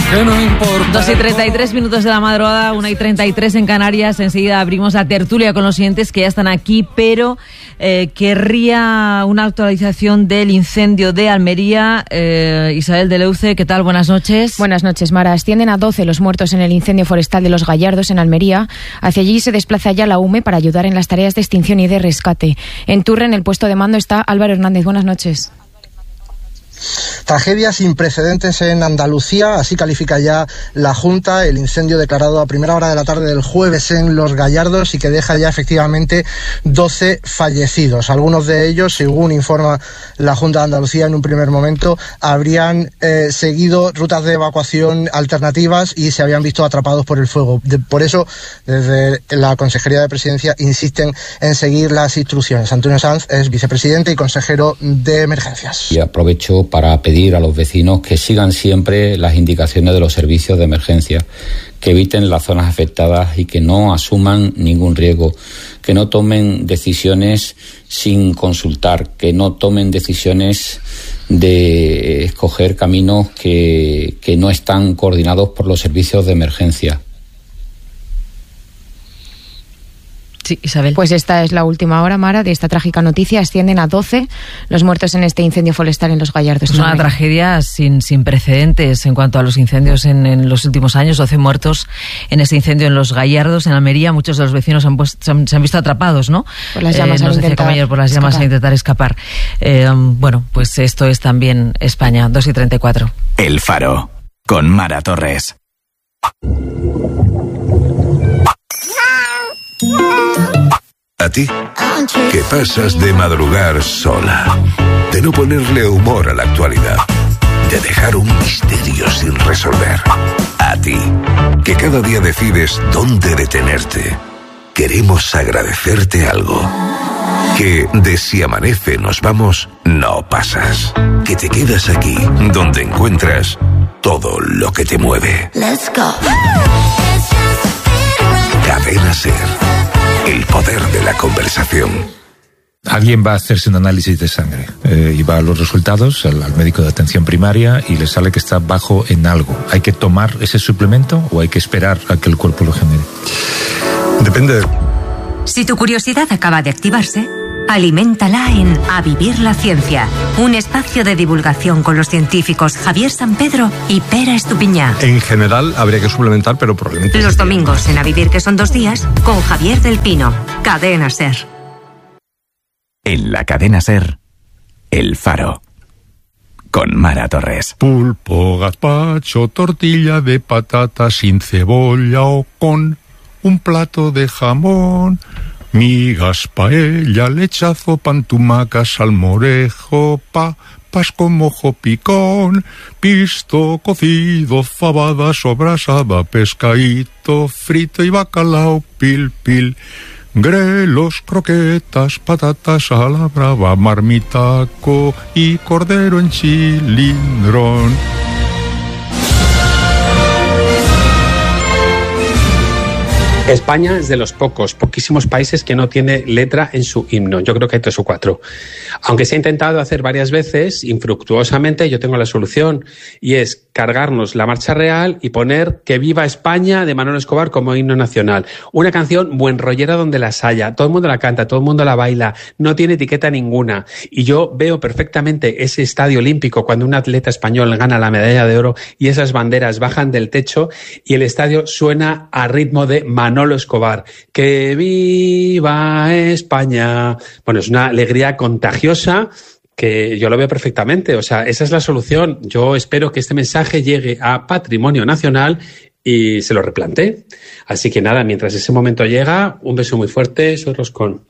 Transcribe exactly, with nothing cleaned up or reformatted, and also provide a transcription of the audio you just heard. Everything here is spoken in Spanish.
que no importa. dos y treinta y tres minutos de la madrugada, una y treinta y tres en Canarias. Enseguida abrimos la tertulia con los siguientes que ya están aquí, pero eh, querría una actualización del incendio de Almería. Eh, Isabel de Leuce, ¿qué tal? Buenas noches. Buenas noches, Mara. Ascienden a doce los muertos en el incendio forestal de Los Gallardos, en Almería. Hacia allí se desplaza ya la U M E para ayudar en las tareas de extinción y de rescate. En Turre, en el puesto de mando, está Álvaro Hernández. Buenas noches. Tragedia sin precedentes en Andalucía, así califica ya la Junta el incendio declarado a primera hora de la tarde del jueves en Los Gallardos y que deja ya efectivamente doce fallecidos. Algunos de ellos, según informa la Junta de Andalucía en un primer momento, habrían eh, seguido rutas de evacuación alternativas y se habían visto atrapados por el fuego. De, por eso, desde la Consejería de Presidencia insisten en seguir las instrucciones. Antonio Sanz es vicepresidente y consejero de Emergencias. Y aprovecho para pedir a los vecinos que sigan siempre las indicaciones de los servicios de emergencia, que eviten las zonas afectadas y que no asuman ningún riesgo, que no tomen decisiones sin consultar, que no tomen decisiones de escoger caminos que, que no están coordinados por los servicios de emergencia. Sí, Isabel. Pues esta es la última hora, Mara, de esta trágica noticia. Ascienden a doce los muertos en este incendio forestal en Los Gallardos. Es una tragedia sin, sin precedentes en cuanto a los incendios en, en los últimos años. doce muertos en este incendio en Los Gallardos, en Almería. Muchos de los vecinos han puesto, se, han, se han visto atrapados, ¿no? Por las llamas, eh, nos decía compañero, por las llamas escapar. a intentar escapar. Eh, bueno, pues esto es también España. dos y treinta y cuatro. El Faro, con Mara Torres. ¿A ti? ¿Qué pasas de madrugar sola? De no ponerle humor a la actualidad. De dejar un misterio sin resolver. A ti, que cada día decides dónde detenerte. Queremos agradecerte algo. Que de si amanece nos vamos, no pasas. Que te quedas aquí, donde encuentras todo lo que te mueve. Let's go. Cadena SER. El poder de la conversación. Alguien va a hacerse un análisis de sangre eh, y va a los resultados al, al médico de atención primaria y le sale que está bajo en algo. ¿Hay que tomar ese suplemento o hay que esperar a que el cuerpo lo genere? Depende. Si tu curiosidad acaba de activarse, aliméntala en A Vivir la Ciencia, un espacio de divulgación con los científicos Javier San Pedro y Pera Estupiñá. En general habría que suplementar, pero probablemente... Los domingos en A Vivir, que son dos días, con Javier del Pino. Cadena SER. En la Cadena SER, El Faro, con Mara Torres. Pulpo, gazpacho, tortilla de patata sin cebolla o con un plato de jamón... Migas, paella, lechazo, pantumaca, salmorejo, papas con mojo picón, pisto, cocido, fabada, sobrasada, pescadito, frito y bacalao, pil, pil, grelos, croquetas, patatas a la brava, marmitaco y cordero en cilindrón. España es de los pocos, poquísimos países que no tiene letra en su himno. Yo creo que hay tres o cuatro. Aunque se ha intentado hacer varias veces, infructuosamente, yo tengo la solución, y es cargarnos la marcha real y poner Que viva España de Manolo Escobar como himno nacional. Una canción buenrollera donde las haya. Todo el mundo la canta, todo el mundo la baila. No tiene etiqueta ninguna. Y yo veo perfectamente ese estadio olímpico cuando un atleta español gana la medalla de oro y esas banderas bajan del techo y el estadio suena a ritmo de Manolo Manolo Escobar. ¡Que viva España! Bueno, es una alegría contagiosa que yo lo veo perfectamente. O sea, esa es la solución. Yo espero que este mensaje llegue a Patrimonio Nacional y se lo replantee. Así que nada, mientras ese momento llega, un beso muy fuerte, soy Roscón.